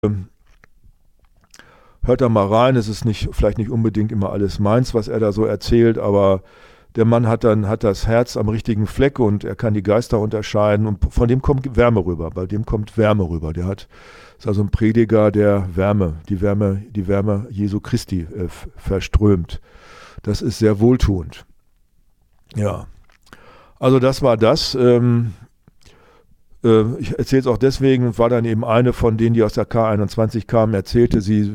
hört da mal rein, es ist vielleicht nicht unbedingt immer alles meins, was er da so erzählt, aber der Mann hat das Herz am richtigen Fleck und er kann die Geister unterscheiden und von dem kommt Wärme rüber, bei dem kommt Wärme rüber. Ist also ein Prediger, der die Wärme Jesu Christi verströmt. Das ist sehr wohltuend. Ja, also das war das. Ich erzähle es auch deswegen, war dann eben eine von denen, die aus der K21 kamen, erzählte,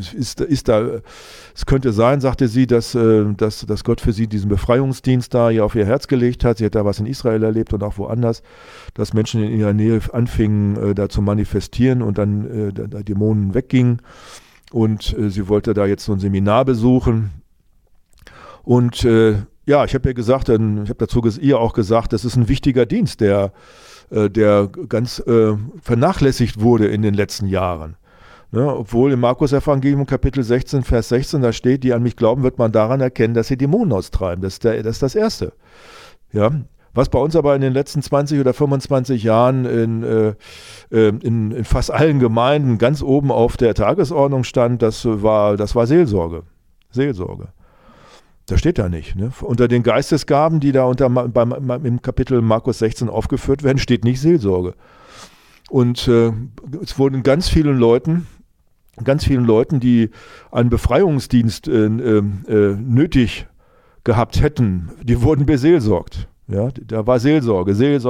es könnte sein, sagte sie, dass Gott für sie diesen Befreiungsdienst da hier auf ihr Herz gelegt hat. Sie hat da was in Israel erlebt und auch woanders, dass Menschen in ihrer Nähe anfingen, da zu manifestieren und dann Dämonen weggingen. Und sie wollte da jetzt so ein Seminar besuchen. Und ja, ich habe ihr gesagt, ich habe dazu ihr auch gesagt, das ist ein wichtiger Dienst, der ganz vernachlässigt wurde in den letzten Jahren. Ne? Obwohl im Markus-Evangelium Kapitel 16, Vers 16, da steht, die an mich glauben, wird man daran erkennen, dass sie Dämonen austreiben. Das ist das Erste. Ja? Was bei uns aber in den letzten 20 oder 25 Jahren in fast allen Gemeinden ganz oben auf der Tagesordnung stand, das war Seelsorge. Seelsorge. Das steht da nicht. Ne? Unter den Geistesgaben, die da im Kapitel Markus 16 aufgeführt werden, steht nicht Seelsorge. Und es wurden ganz vielen Leuten, die einen Befreiungsdienst nötig gehabt hätten, die wurden beseelsorgt. Ja? Da war Seelsorge.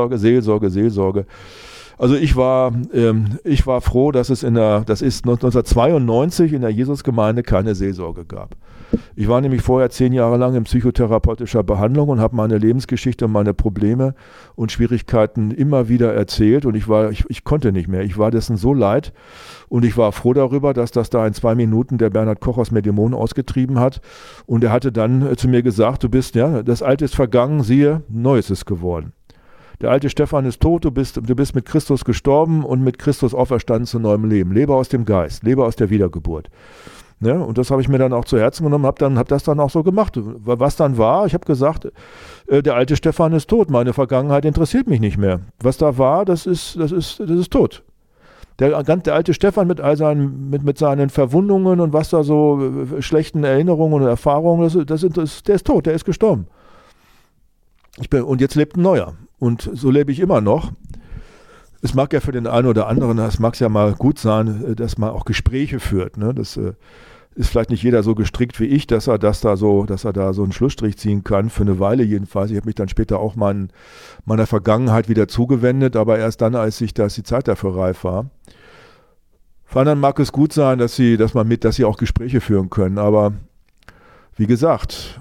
Also ich war froh, dass es das ist 1992 in der Jesusgemeinde keine Seelsorge gab. Ich war nämlich vorher 10 Jahre lang in psychotherapeutischer Behandlung und habe meine Lebensgeschichte und meine Probleme und Schwierigkeiten immer wieder erzählt und ich konnte nicht mehr. Ich war dessen so leid und ich war froh darüber, dass das da in 2 Minuten der Bernhard Koch aus mir Dämonen ausgetrieben hat und er hatte dann zu mir gesagt, das Alte ist vergangen, siehe, Neues ist geworden. Der alte Stefan ist tot, du bist mit Christus gestorben und mit Christus auferstanden zu neuem Leben. Lebe aus dem Geist, lebe aus der Wiedergeburt. Ja, und das habe ich mir dann auch zu Herzen genommen, habe das dann auch so gemacht. Was dann war, ich habe gesagt, der alte Stefan ist tot, meine Vergangenheit interessiert mich nicht mehr. Was da war, das ist tot. Der alte Stefan mit seinen Verwundungen und was da so schlechten Erinnerungen und Erfahrungen, der ist tot, der ist gestorben. Und jetzt lebt ein neuer. Und so lebe ich immer noch. Es mag ja für den einen oder anderen, es mag ja mal gut sein, dass man auch Gespräche führt. Ne? Das ist vielleicht nicht jeder so gestrickt wie ich, dass er da so einen Schlussstrich ziehen kann, für eine Weile jedenfalls. Ich habe mich dann später auch meiner Vergangenheit wieder zugewendet, aber erst dann, als die Zeit dafür reif war. Für anderen mag es gut sein, dass sie auch Gespräche führen können, aber wie gesagt,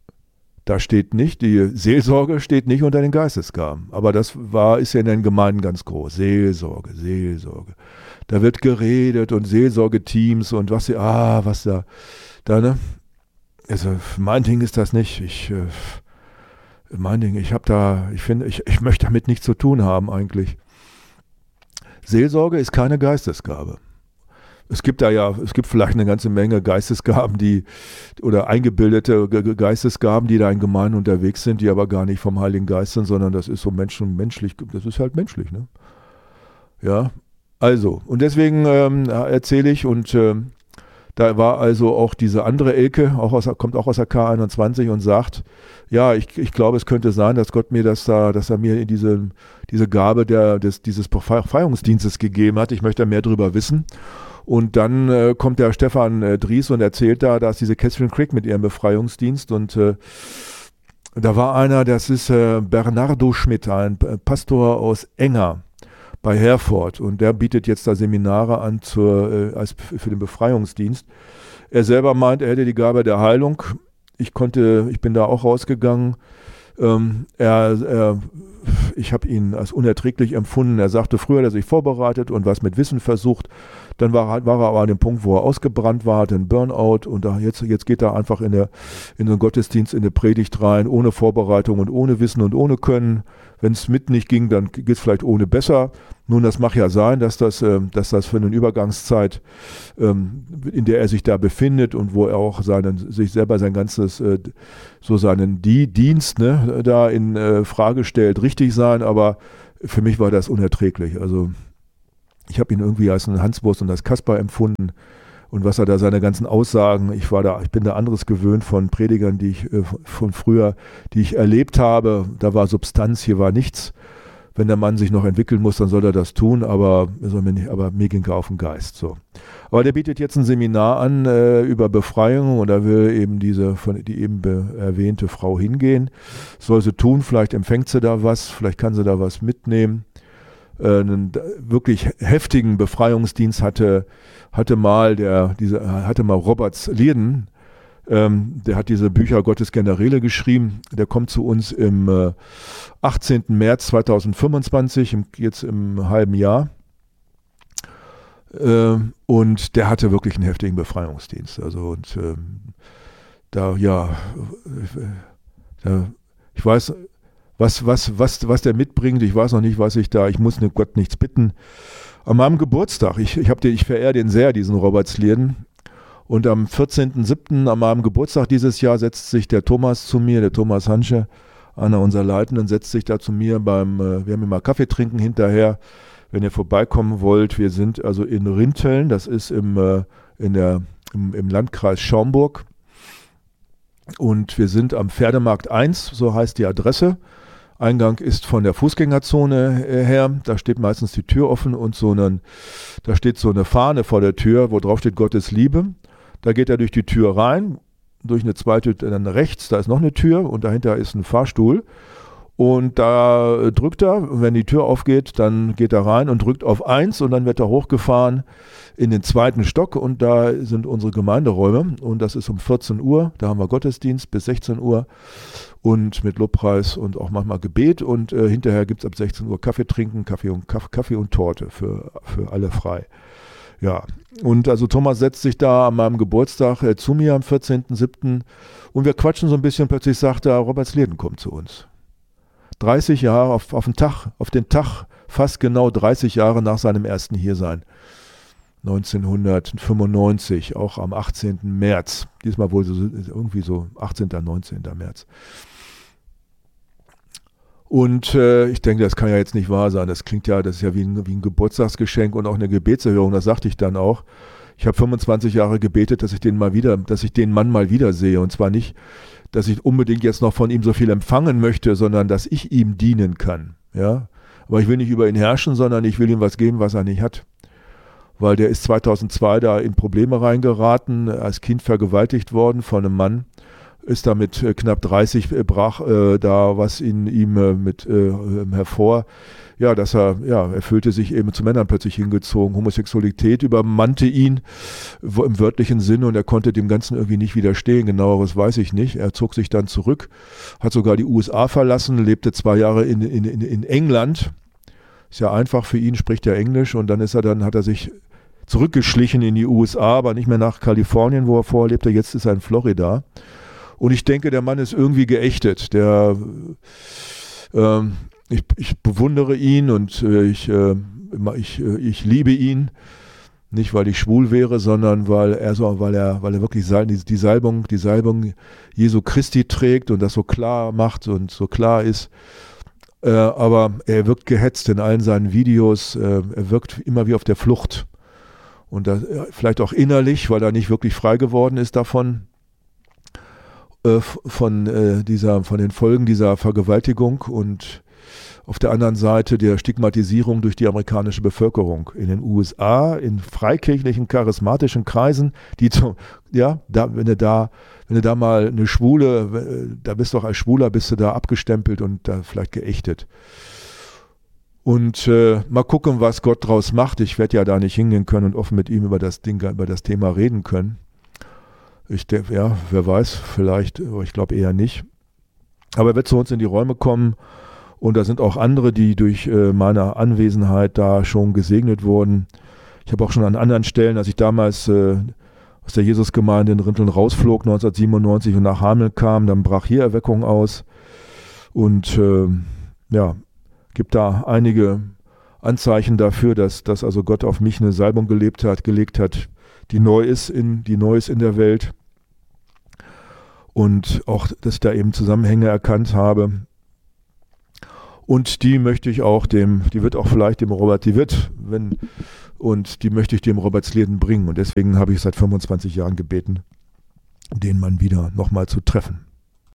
die Seelsorge steht nicht unter den Geistesgaben. Aber ist ja in den Gemeinden ganz groß. Seelsorge. Da wird geredet und Seelsorgeteams und was da, ne? Also mein Ding ist das nicht. Ich möchte damit nichts zu tun haben eigentlich. Seelsorge ist keine Geistesgabe. Es gibt vielleicht eine ganze Menge Geistesgaben, oder eingebildete Geistesgaben, die da in Gemeinden unterwegs sind, die aber gar nicht vom Heiligen Geist sind, sondern das ist so menschlich, das ist halt menschlich, ne? Ja, also, und deswegen erzähle ich und da war also auch diese andere Elke, kommt auch aus der K21 und sagt, ja, ich glaube, es könnte sein, dass Gott mir dass er mir diese Gabe dieses Befreiungsdienstes gegeben hat. Ich möchte mehr darüber wissen. Und dann kommt der Stefan Dries und erzählt da ist diese Catherine Crick mit ihrem Befreiungsdienst und da war einer, das ist Bernardo Schmidt, ein Pastor aus Enger bei Herford und der bietet jetzt da Seminare an für den Befreiungsdienst. Er selber meint, er hätte die Gabe der Heilung. Ich bin da auch rausgegangen. Ich habe ihn als unerträglich empfunden. Er sagte, früher hat er sich vorbereitet und was mit Wissen versucht. Dann war er aber an dem Punkt, wo er ausgebrannt war, hat einen Burnout und jetzt geht er einfach in den Gottesdienst, in eine Predigt rein, ohne Vorbereitung und ohne Wissen und ohne Können. Wenn es mit nicht ging, dann geht es vielleicht ohne besser. Nun, das mag ja sein, dass das für eine Übergangszeit, in der er sich da befindet und wo er auch sich selber sein ganzes, seinen Dienst, ne, da in Frage stellt, richtig sein, aber für mich war das unerträglich. Also Ich habe ihn irgendwie als einen Hanswurst und als Kasper empfunden. Und was er da, seine ganzen Aussagen, ich bin da anderes gewöhnt von Predigern, die ich von früher, die ich erlebt habe. Da war Substanz, hier war nichts. Wenn der Mann sich noch entwickeln muss, dann soll er das tun, aber mir ging er auf den Geist. So. Aber der bietet jetzt ein Seminar an über Befreiung und da will eben die eben erwähnte Frau hingehen. Soll sie tun, vielleicht empfängt sie da was, vielleicht kann sie da was mitnehmen. Einen wirklich heftigen Befreiungsdienst hatte mal Robert Lierden, der hat diese Bücher Gottes Generäle geschrieben. Der kommt zu uns im 18. März 2025, jetzt im halben Jahr. Und der hatte wirklich einen heftigen Befreiungsdienst. Also ich weiß, was der mitbringt. Ich weiß noch nicht, ich muss Gott nichts bitten. An meinem Geburtstag, ich verehre den sehr, diesen Robert Lierden. Und am 14.07. an meinem Geburtstag dieses Jahr setzt sich der Thomas zu mir, der Thomas Hansche, einer unserer Leitenden, setzt sich da zu mir wir haben immer Kaffee trinken hinterher, wenn ihr vorbeikommen wollt. Wir sind also in Rinteln, das ist im Landkreis Schaumburg. Und wir sind am Pferdemarkt 1, so heißt die Adresse. Eingang ist von der Fußgängerzone her, da steht meistens die Tür offen und da steht so eine Fahne vor der Tür, wo drauf steht Gottes Liebe. Da geht er durch die Tür rein, durch eine zweite, dann rechts, da ist noch eine Tür und dahinter ist ein Fahrstuhl. Und da drückt er, wenn die Tür aufgeht, dann geht er rein und drückt auf 1 und dann wird er hochgefahren in den 2. Stock und da sind unsere Gemeinderäume und das ist um 14 Uhr, da haben wir Gottesdienst bis 16 Uhr und mit Lobpreis und auch manchmal Gebet und hinterher gibt es ab 16 Uhr Kaffee trinken, Kaffee und Torte für alle frei. Ja, und also Thomas setzt sich da an meinem Geburtstag zu mir am 14.07. und wir quatschen so ein bisschen, plötzlich sagt er, Robert Lierden kommt zu uns. 30 Jahre auf den Tag, fast genau 30 Jahre nach seinem ersten Hiersein. 1995, auch am 18. März. Diesmal wohl irgendwie so 18., 19. März. Und ich denke, das kann ja jetzt nicht wahr sein. Das ist ja wie ein Geburtstagsgeschenk und auch eine Gebetserhörung. Das sagte ich dann auch. Ich habe 25 Jahre gebetet, dass ich den Mann mal wiedersehe. Und zwar nicht, dass ich unbedingt jetzt noch von ihm so viel empfangen möchte, sondern dass ich ihm dienen kann. Ja? Aber ich will nicht über ihn herrschen, sondern ich will ihm was geben, was er nicht hat. Weil der ist 2002 da in Probleme reingeraten, als Kind vergewaltigt worden von einem Mann, ist da mit knapp 30, brach da was in ihm hervor. Ja, er fühlte sich eben zu Männern plötzlich hingezogen. Homosexualität übermannte ihn im wörtlichen Sinne und er konnte dem Ganzen irgendwie nicht widerstehen. Genaueres weiß ich nicht. Er zog sich dann zurück, hat sogar die USA verlassen, lebte 2 Jahre in England. Ist ja einfach für ihn, spricht ja Englisch und dann hat er sich zurückgeschlichen in die USA, aber nicht mehr nach Kalifornien, wo er vorher lebte. Jetzt ist er in Florida. Und ich denke, der Mann ist irgendwie geächtet. Ich bewundere ihn und ich liebe ihn. Nicht, weil ich schwul wäre, sondern weil er wirklich die Salbung Jesu Christi trägt und das so klar macht und so klar ist. Aber er wirkt gehetzt in allen seinen Videos. Er wirkt immer wie auf der Flucht. Und vielleicht auch innerlich, weil er nicht wirklich frei geworden ist davon. Von den Folgen dieser Vergewaltigung und auf der anderen Seite der Stigmatisierung durch die amerikanische Bevölkerung in den USA, in freikirchlichen, charismatischen Kreisen, wenn du da mal eine Schwule, da bist du auch als Schwuler, bist du da abgestempelt und da vielleicht geächtet. Und mal gucken, was Gott draus macht. Ich werde ja da nicht hingehen können und offen mit ihm über das Thema reden können. Ich denke, ja, wer weiß, vielleicht, aber ich glaube eher nicht. Aber er wird zu uns in die Räume kommen und da sind auch andere, die durch meine Anwesenheit da schon gesegnet wurden. Ich habe auch schon an anderen Stellen, als ich damals aus der Jesusgemeinde in Rinteln rausflog, 1997 und nach Hameln kam, dann brach hier Erweckung aus und gibt da einige Anzeichen dafür, dass also Gott auf mich eine Salbung gelegt hat, die neu ist in der Welt. Und auch, dass ich da eben Zusammenhänge erkannt habe. Und die möchte ich auch die wird auch vielleicht dem Robert, und die möchte ich dem Robert Sleden bringen. Und deswegen habe ich seit 25 Jahren gebeten, den Mann wieder nochmal zu treffen.